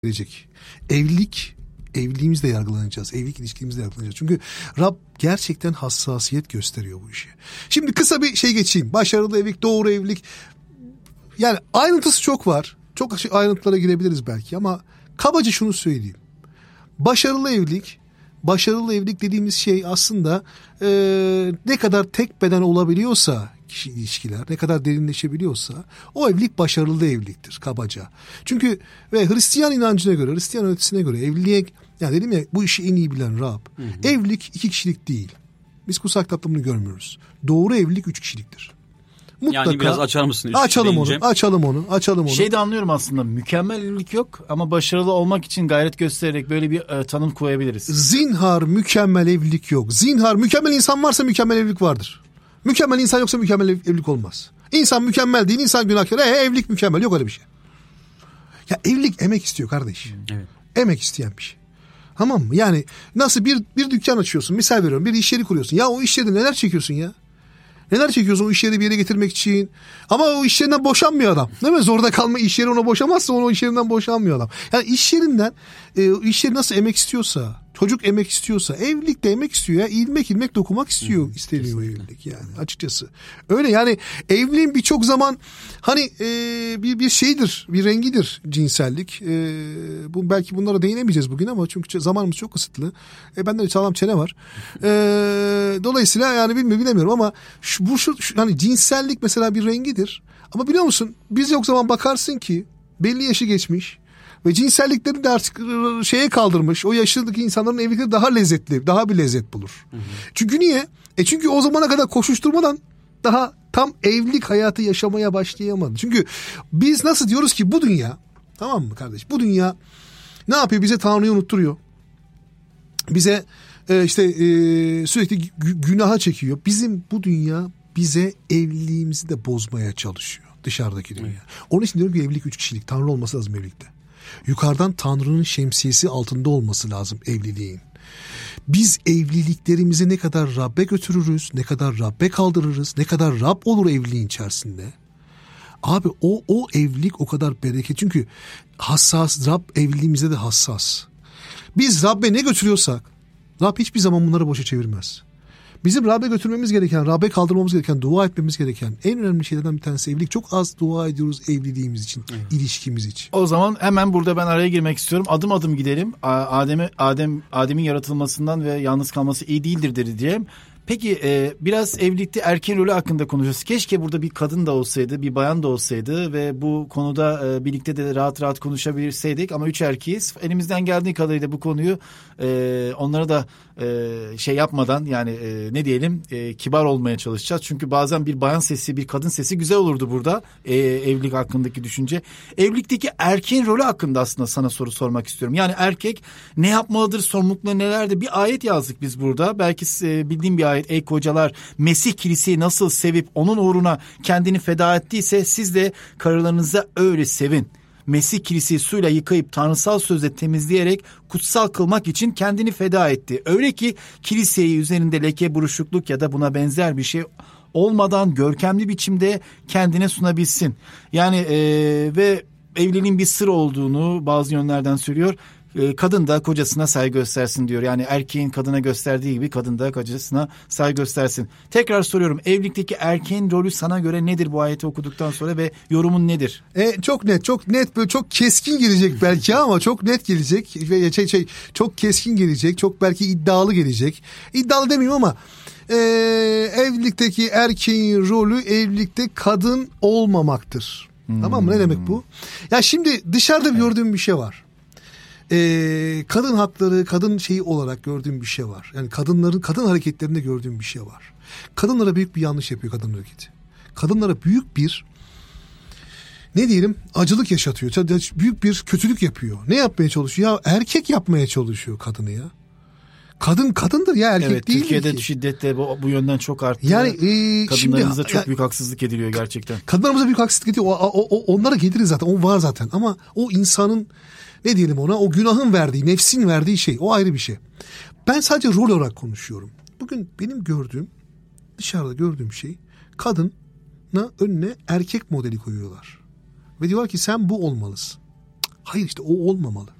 gelecek. Evliliğimizde yargılanacağız. Evlilik ilişkimizde yargılanacağız. Çünkü Rab gerçekten hassasiyet gösteriyor bu işe. Şimdi kısa bir şey geçeyim. Başarılı evlilik, doğru evlilik. Yani ayrıntısı çok var. Çok ayrıntılara girebiliriz belki ama kabaca şunu söyleyeyim. Başarılı evlilik dediğimiz şey aslında ne kadar tek beden olabiliyorsa ilişkiler, ne kadar derinleşebiliyorsa o evlilik başarılı evliliktir kabaca. Çünkü ve Hristiyan inancına göre, Hristiyan öğretisine göre evliliğe, yani dedim ya, bu işi en iyi bilen Rab. Evlilik 2 kişilik değil. Biz kutsal kitapta bunu görmüyoruz. Doğru evlilik 3 kişiliktir. Mutlaka, yani biraz açar mısın? Açalım onu. Şey de anlıyorum aslında, mükemmel evlilik yok ama başarılı olmak için gayret göstererek böyle bir tanım koyabiliriz. Zinhar mükemmel evlilik yok. Zinhar mükemmel insan varsa mükemmel evlilik vardır. Mükemmel insan yoksa mükemmel evlilik olmaz. İnsan mükemmel değil, insan günahkar. Evlilik mükemmel, yok öyle bir şey. Ya evlilik emek istiyor kardeş. Evet. Emek isteyen bir şey. Tamam mı? Yani nasıl bir dükkan açıyorsun, misal veriyorum, bir iş yeri kuruyorsun. Ya o iş yerinde neler çekiyorsun ya? Neler çekiyorsun o iş yeri bir yere getirmek için. Ama o iş yerinden boşanmıyor adam. Değil mi? Zorda kalma, iş yeri ona boşamazsa o iş yerinden boşanmıyor adam. Yani iş yerinden, iş yeri nasıl emek istiyorsa, çocuk emek istiyorsa, evlilik de emek istiyor ya. İlmek dokunmak isteniyor evlilik yani açıkçası. Öyle yani evliliğin birçok zaman hani bir şeydir, bir rengidir cinsellik. Bu belki bunlara değinemeyeceğiz bugün ama çünkü zamanımız çok kısıtlı. Bende de sağlam çene var. Dolayısıyla yani bilemiyorum ama şu hani cinsellik mesela bir rengidir. Ama biliyor musun, biz yok zaman bakarsın ki belli yaşı geçmiş ve cinsellikleri de artık şeye kaldırmış. O yaşındaki insanların evlilikleri daha lezzetli, daha bir lezzet bulur. Çünkü niye? Çünkü o zamana kadar koşuşturmadan daha tam evlilik hayatı yaşamaya başlayamadı. Çünkü biz nasıl diyoruz ki bu dünya, tamam mı kardeş? Bu dünya ne yapıyor? Bize Tanrı'yı unutturuyor. Bize sürekli günaha çekiyor. Bu dünya bize evliliğimizi de bozmaya çalışıyor. Dışarıdaki dünya. Evet. Onun için diyorum ki evlilik 3 kişilik. Tanrı olması lazım evlilikte. Yukarıdan Tanrı'nın şemsiyesi altında olması lazım evliliğin. Biz evliliklerimizi ne kadar Rab'be götürürüz, ne kadar Rab'be kaldırırız, ne kadar Rab olur evliliğin içerisinde. Abi o evlilik o kadar bereket. Çünkü hassas, Rab evliliğimize de hassas. Biz Rab'be ne götürüyorsak Rab hiçbir zaman bunları boşa çevirmez. Bizim Rab'be götürmemiz gereken, Rab'be kaldırmamız gereken, dua etmemiz gereken en önemli şeylerden bir tanesi evlilik. Çok az dua ediyoruz evliliğimiz için, ilişkimiz için. O zaman hemen burada ben araya girmek istiyorum. Adım adım gidelim. Adem'in yaratılmasından ve yalnız kalması iyi değildir dedi diye. Peki biraz evlilikte erkeğin rolü hakkında konuşuyoruz. Keşke burada bir kadın da olsaydı, bir bayan da olsaydı ve bu konuda birlikte de rahat rahat konuşabilseydik. Ama 3 erkeğiz. Elimizden geldiği kadarıyla bu konuyu onlara da şey yapmadan, yani ne diyelim, kibar olmaya çalışacağız. Çünkü bazen bir bayan sesi, bir kadın sesi güzel olurdu burada evlilik hakkındaki düşünce. Evlilikteki erkeğin rolü hakkında aslında sana soru sormak istiyorum. Yani erkek ne yapmalıdır, sorumlulukları nelerdir? Bir ayet yazdık biz burada. Belki bildiğim bir ayet. Ey kocalar, Mesih kiliseyi nasıl sevip onun uğruna kendini feda ettiyse siz de karılarınıza öyle sevin. Mesih kiliseyi suyla yıkayıp tanrısal sözle temizleyerek kutsal kılmak için kendini feda etti. Öyle ki kiliseyi üzerinde leke, buruşukluk ya da buna benzer bir şey olmadan görkemli biçimde kendine sunabilsin. Yani ve evliliğin bir sır olduğunu bazı yönlerden söylüyor. Kadın da kocasına saygı göstersin diyor. Yani erkeğin kadına gösterdiği gibi kadın da kocasına saygı göstersin. Tekrar soruyorum, evlilikteki erkeğin rolü sana göre nedir bu ayeti okuduktan sonra ve yorumun nedir? Çok net böyle çok keskin gelecek belki ama çok net gelecek ve çok keskin gelecek, çok belki iddialı gelecek. İddialı demeyeyim ama evlilikteki erkeğin rolü evlilikte kadın olmamaktır. Tamam mı? Ne demek bu? Ya şimdi dışarıda gördüğüm bir şey var. Kadın hakları, kadın şeyi olarak gördüğüm bir şey var. Yani kadın hareketlerinde gördüğüm bir şey var. Kadınlara büyük bir yanlış yapıyor kadın hareketi. Kadınlara büyük bir, ne diyelim, acılık yaşatıyor. Büyük bir kötülük yapıyor. Ne yapmaya çalışıyor? Ya erkek yapmaya çalışıyor kadını ya. Kadındır ya, erkek evet, değil ki. Türkiye'de şiddet de bu yönden çok arttı. Yani kadınlarımıza çok büyük haksızlık ediliyor gerçekten. Kadınlarımıza büyük haksızlık ediliyor. Onlara geliriz zaten. O var zaten. Ama o insanın, ne diyelim ona, o günahın verdiği, nefsin verdiği şey, o ayrı bir şey. Ben sadece rol olarak konuşuyorum. Bugün benim gördüğüm, dışarıda gördüğüm şey, kadına önüne erkek modeli koyuyorlar. Ve diyorlar ki sen bu olmalısın. Hayır işte o olmamalı.